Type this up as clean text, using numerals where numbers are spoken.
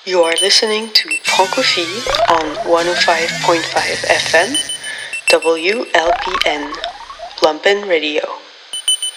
You are listening to Francophonie on 105.5 FM, WLPN, Lumpen Radio.